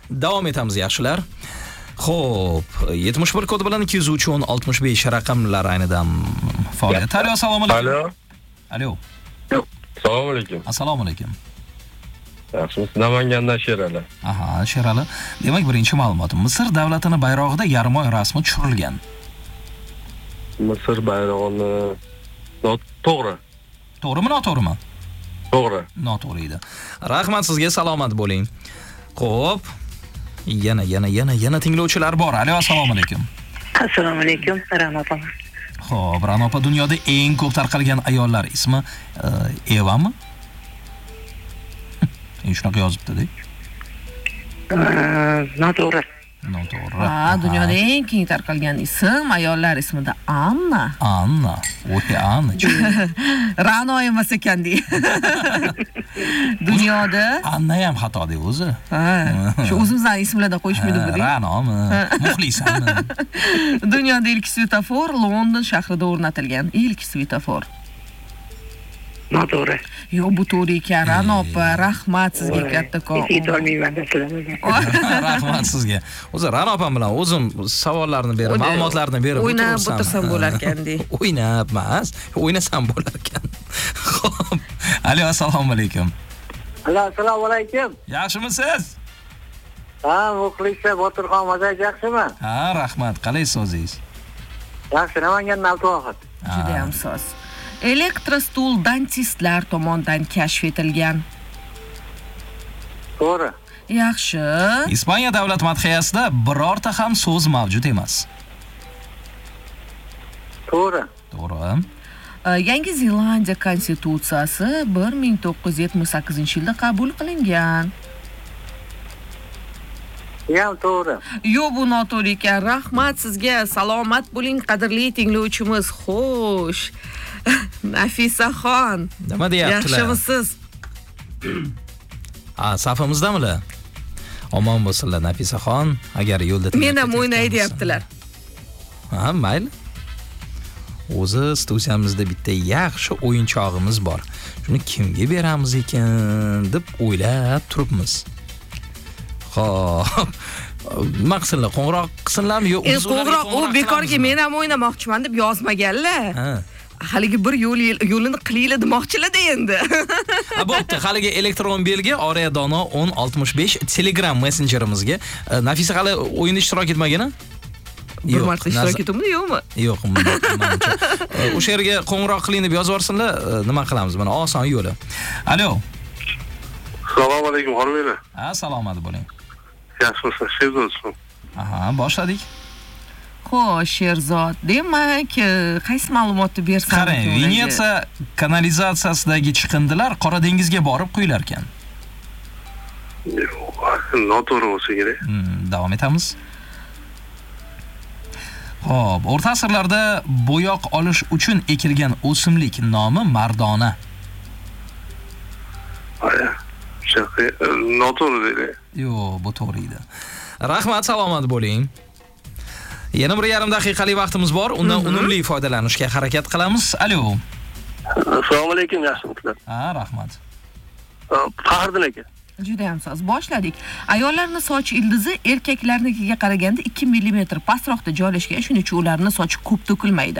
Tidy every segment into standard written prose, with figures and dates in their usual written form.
Davom etamiz yaxshilar. Xo'p, 71 kodi bilan 203 raqamlar aynidan faoliyat. Alo, assalomu alaykum. Alo. Assalomu alaykum. Assalomu alaykum. Yaxshimisiz? Namangandan Sherali. Aha, Sherali. Demak, birinchi ma'lumotim. Misr davlatining bayrog'ida yarmoy rasmi tushirilgan. Misr bayrog'ini to'g'ri. To'g'rimi, noto'g'rimi? To'g'ri. Noto'g'ri edi. Rahmat sizga, salomat bo'ling. Xo'p. Yana tinglovchilar bor. Alo, assalomu alaykum. Assalomu alaykum, Ra'no opa. Xo'p, Ra'no opa, dunyoda eng ko'p tarqalgan ayollar ismi Evami? Shunaqa yozibdi-da. Noto'g'ri. Noto'g'ri. Dunyoda eng keng tarqalgan ism ayollar ismida Anna. Anna. Voy, Anna. Ra'no emas ekan dey. Dunyoda Anna ham xato deb o'zi. Shu o'zimizning ismlardan qo'yishmaydimi deb. Ra'nomi? Muxlisami? Dunyoda ilk svetofor London shahrida o'rnatilgan. Ilk svetofor. Noto'g'ri. Yo'q, bu to'g'ri ekan. Ra'no opa, rahmat sizga kattakon. Yetolmayman sizlarga. Rahmat sizga. O'zi Ra'no opam bilan o'zim savollarni berib, ma'lumotlarni berib o'ynab o'tirsam bo'lar ekan dey. O'ynab emas, o'ynasam bo'lar ekan. Xo'p. Alo, assalomu alaykum. Assalomu alaykum. Yaxshimisiz? Ha, muxlislar Botirxon Mazaj yaxshimi? Ha, rahmat. Qalaysiz o'zingiz? Yaxshi, Namangandan Abduvohid. Juda ham soz. Elektrostul dentistlar tomonidan kashf etilgan. To'g'ri. Yaxshi. Ispaniya davlat madhiyasida birorta ham so'z mavjud emas. To'g'ri. To'g'ri. Yangi Zelandiya konstitutsiyasi 1978-yilda qabul qilingan. Ham to'g'ri. Yo'q, bu noto'g'ri ekan. Rahmat sizga. Salomat bo'ling, qadrli tinglovchimiz. Xo'sh. Nafisaxon. Nima deyaptilar? Yaxshimisiz? Safimizdamilar? Omon bo'lsinlar Nafisaxon. Agar yo'lda Men ham o'ynay deyaptilar. Ha, mayli. O'zi studiyamizda bitta yaxshi o'yinchog'imiz bor. Shuni kimga beramiz ekan deb o'ylab turibmiz. Xo'p. Nima qilsinlar? Qo'ng'iroq qilsinlarmi? Yo'q, qo'ng'iroq u bekorga men ham o'ynamoqchiman deb yozmaganlar. Haligi bir yo'lini qilinglar demoqchilar-da endi. Bo'pti, haligi elektron belgi Oraya Dono 1065 Telegram messenjerimizga. Nafisa hali o'yinda ishtirok etmagan-a? Bir marta ishtirok etdimmi, yo'qmi? Yo'q, menimcha. O'sha yerga qo'ng'iroq qiling deb yozib yuborsinlar, nima qilamiz? Mana oson yo'li. Alo. Assalomu alaykum, xonimlar. Ha, salomat bo'ling. Yaxshimisiz? Sherzodman. Aha, boshladik. Xo'sh, Sherzod, demak, qaysi ma'lumotni bersam? Qarang, Venetsiya kanalizatsiyasidagi chiqindilar Qora dengizga borib quyilar ekan. Noto'g'ri bo'lsa kerak. Davom etamiz. Xo'p, o'rta asrlarda bo'yoq olish uchun ekilgan o'simlik nomi mardona. Noto'g'ri deydi. Yo'q, bu to'g'ri edi. Rahmat, salomat bo'ling. Yana 1,5 daqiqalik vaqtimiz bor. Undan unumli foydalanishga harakat qilamiz. Alo. Assalomu alaykum, yaxshimisizlar? Ha, rahmat. Fahriddin aka. Juda ham soz. Boshladik. Ayollarning soch ildizi erkaklarnikiga qaraganda 2 mm pastroqda joylashgan, shuning uchun ularning sochi ko'p to'kilmaydi.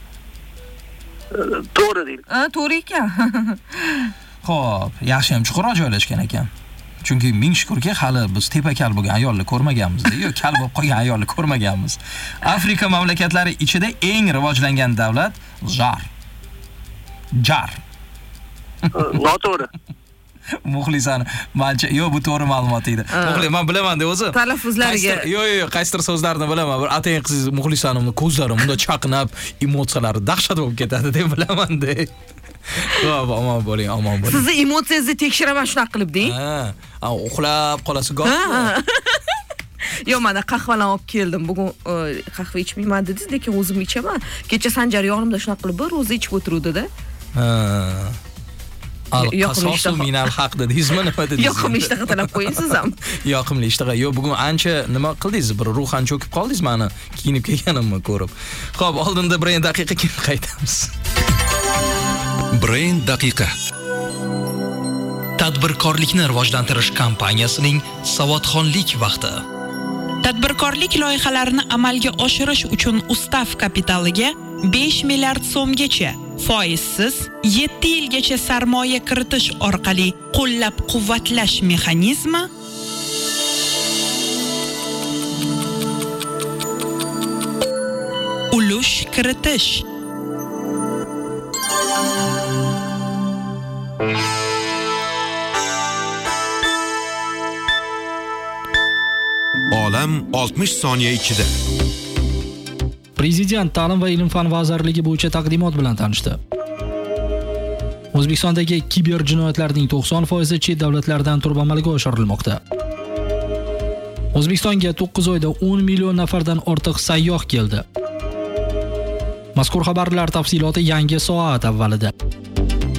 To'g'ri deydi. To'g'ri ekan. Xo'p, yaxshi ham chuqurroq joylashgan ekan. Chunki ming shukrki, hali biz tepakal bo'lgan ayolni ko'rmaganmiz-da, yo'q, kal bo'lib qolgan ayolni ko'rmaganmiz. Afrika mamlakatlari ichida eng rivojlangan davlat Jar. Noto'g'ri. Muxlisani, mencha yo'q, bu to'g'ri ma'lumot edi. Muxlis, men bilaman deb o'zi. Talaffuzlariga. Yo'q, qaysidir so'zlarni bilaman. Bir atayin qizingiz muxlisanimni ko'zlari unda chaqnab, emotsiyalari dahshat bo'lib ketadi deb bilaman-da. Xo'p, omon bo'ling. Sizni emotsiyangizni tekshiraman shunaqa qilib deng. Uxlab qolasiz goh. Yo'q, mana qahvalan olib keldim. Bugun qahva ichmayman dedingiz, lekin o'zim ichaman. Kecha Sanjar yonimda shunaqa qilib bir o'zi ichib o'tiruvdi-da. Al-qasosu minal haq dedingizmi, nima dedingiz? Yoqimli ishtaha talab qo'yingsiz ham. Yoqimli ishtaha. Yo'q, bugun ancha nima qildingiz? Bir ruhan cho'kib qoldingiz meni kiyinib kelganimni ko'rib. Xo'p, oldinda 1 daqiqa keyin qaytamiz. Brain daqiqa. Tadbirkorlikni rivojlantirish kompaniyasining savodxonlik vaqti. Tadbirkorlik loyihalarini amalga oshirish uchun ustav kapitaliga 5 milliard so'mgacha foizsiz 7 yilgacha sarmoya kiritish orqali qo'llab-quvvatlash mexanizmi ulush kiritish. Olam 60 soniya ichida. Prezident ta'lim va ilm-fan vazirligi bo'yicha taqdimot bilan tanishdi. O'zbekistondagi kiber jinoyatlarning 90% chet davlatlardan turib amalga oshirilmoqda. O'zbekistonga 9 oyda 10 million nafardan ortiq sayyoh keldi. Mazkur xabarlar tafsiloti yangi soat avvalida.